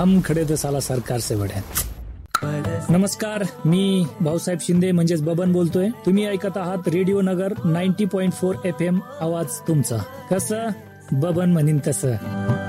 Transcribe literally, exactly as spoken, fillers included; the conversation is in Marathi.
हम खडे तो साला सरकार से बढे. नमस्कार, मी भाऊसाहेब शिंदे म्हणजेच बबन बोलतोय. तुम्ही ऐकत आहात रेडिओ नगर नव्वद पॉईंट चार एफ एम. आवाज तुमचा. कसं बबन म्हणीन तसं.